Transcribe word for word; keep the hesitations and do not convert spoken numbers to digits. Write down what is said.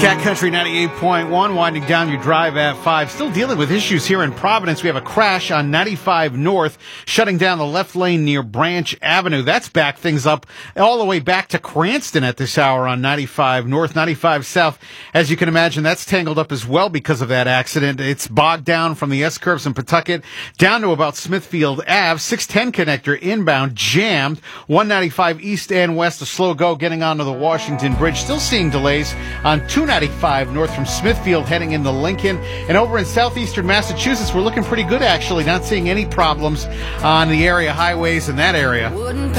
Cat Country ninety-eight point one, winding down your drive at five. Still dealing with issues here in Providence. We have a crash on ninety-five North, shutting down the left lane near Branch Avenue. That's backed things up all the way back to Cranston at this hour on ninety-five North. ninety-five South, as you can imagine, that's tangled up as well because of that accident. It's bogged down from the S-curves in Pawtucket down to about Smithfield Avenue. six ten connector inbound jammed. one ninety-five east and west, a slow go getting onto the Washington Bridge. Still seeing delays on two ninety-five north from Smithfield heading into Lincoln. And over in southeastern Massachusetts, we're looking pretty good, actually. Not seeing any problems on the area highways in that area.